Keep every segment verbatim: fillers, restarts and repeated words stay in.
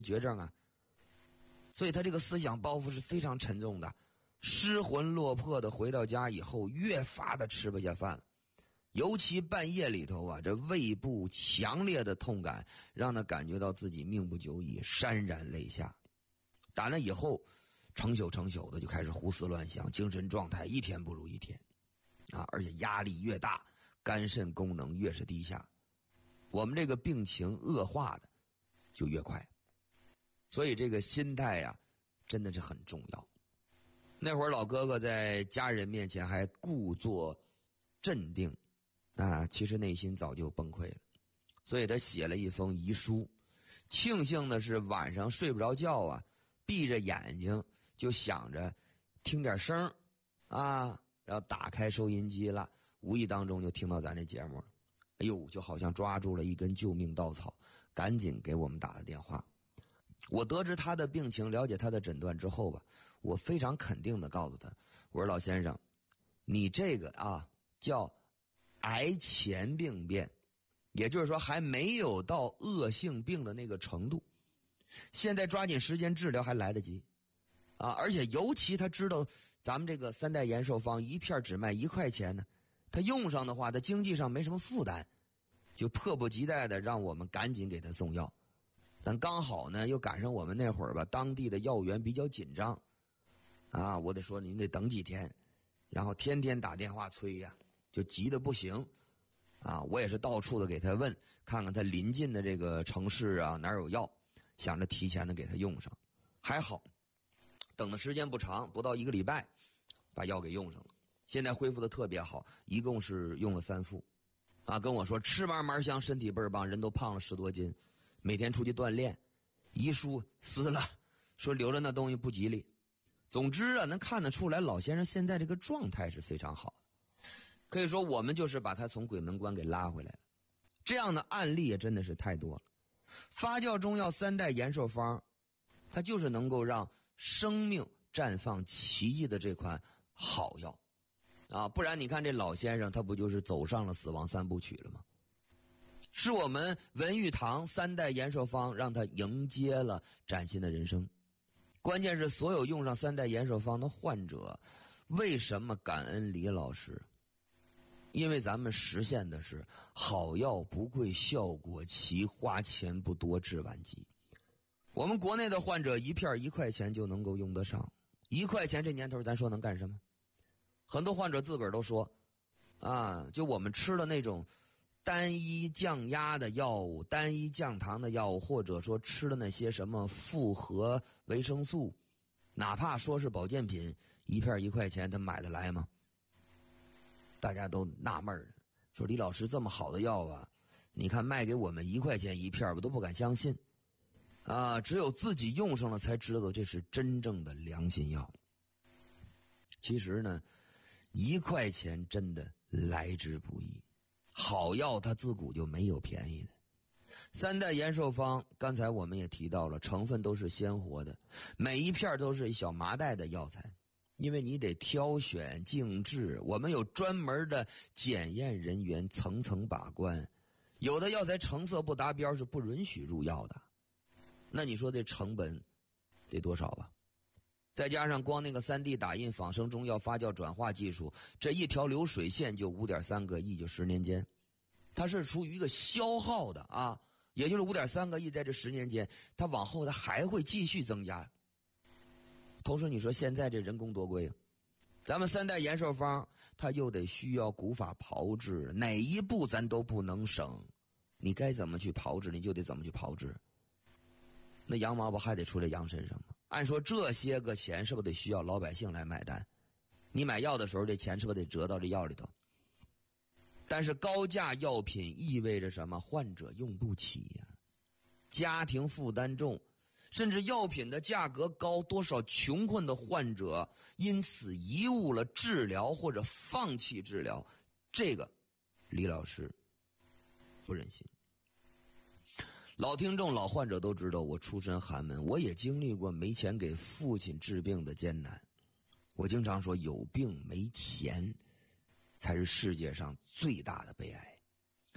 绝症啊，所以他这个思想包袱是非常沉重的，失魂落魄的回到家以后，越发的吃不下饭了。尤其半夜里头啊，这胃部强烈的痛感让他感觉到自己命不久矣，潸然泪下。打那以后，成宿成宿的就开始胡思乱想，精神状态一天不如一天啊，而且压力越大，肝肾功能越是低下，我们这个病情恶化的就越快。所以这个心态呀、啊，真的是很重要。那会儿老哥哥在家人面前还故作镇定啊，其实内心早就崩溃了，所以他写了一封遗书。庆幸的是晚上睡不着觉啊，闭着眼睛就想着听点声啊，然后打开收音机了，无意当中就听到咱这节目了，哎呦，就好像抓住了一根救命稻草，赶紧给我们打了电话。我得知他的病情，了解他的诊断之后吧，我非常肯定的告诉他，我说老先生，你这个啊叫癌前病变，也就是说还没有到恶性病的那个程度，现在抓紧时间治疗还来得及啊！而且尤其他知道咱们这个三代延寿方一片只卖一块钱呢，他用上的话他经济上没什么负担，就迫不及待的让我们赶紧给他送药。但刚好呢又赶上我们那会儿吧，当地的药源比较紧张啊，我得说您得等几天，然后天天打电话催呀、啊，就急得不行啊！我也是到处的给他问，看看他临近的这个城市啊哪儿有药，想着提前的给他用上。还好等的时间不长，不到一个礼拜把药给用上了，现在恢复的特别好，一共是用了三副啊，跟我说吃嘛嘛香，身体倍儿棒，人都胖了十多斤，每天出去锻炼，遗书撕了，说留着那东西不吉利。总之啊，能看得出来老先生现在这个状态是非常好的，可以说我们就是把他从鬼门关给拉回来了。这样的案例也真的是太多了。发酵中药三代延寿方，它就是能够让生命绽放奇迹的这款好药啊！不然你看这老先生他不就是走上了死亡三部曲了吗？是我们文玉堂三代延寿方让他迎接了崭新的人生。关键是所有用上三代延寿方的患者，为什么感恩李老师？因为咱们实现的是好药不贵，效果齐，花钱不多，治晚疾。我们国内的患者一片一块钱就能够用得上，一块钱这年头咱说能干什么？很多患者自个儿都说啊，就我们吃了那种单一降压的药物，单一降糖的药物，或者说吃了那些什么复合维生素，哪怕说是保健品，一片一块钱他买得来吗？大家都纳闷了，说李老师这么好的药啊，你看卖给我们一块钱一片，我都不敢相信啊！只有自己用上了才知道这是真正的良心药。其实呢，一块钱真的来之不易，好药它自古就没有便宜的。三代延寿方刚才我们也提到了，成分都是鲜活的，每一片都是一小麻袋的药材，因为你得挑选静置，我们有专门的检验人员层层把关，有的药材成色不达标是不允许入药的。那你说这成本得多少吧？再加上光那个 三 D 打印仿生中药发酵转化技术，这一条流水线就 五点三个亿，就十年间，它是处于一个消耗的啊，也就是 五点三个亿，在这十年间它往后它还会继续增加。同时你说现在这人工多贵啊，咱们三代延寿方它又得需要古法炮制，哪一步咱都不能省，你该怎么去炮制你就得怎么去炮制，那羊毛不还得出在羊身上吗？按说这些个钱是不是得需要老百姓来买单？你买药的时候这钱是不是得折到这药里头？但是高价药品意味着什么？患者用不起呀、啊，家庭负担重，甚至药品的价格高，多少穷困的患者因此贻误了治疗或者放弃治疗，这个李老师不忍心。老听众老患者都知道我出身寒门，我也经历过没钱给父亲治病的艰难。我经常说有病没钱才是世界上最大的悲哀。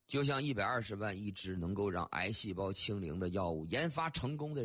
就像一百二十万一支能够让癌细胞清零的药物研发成功的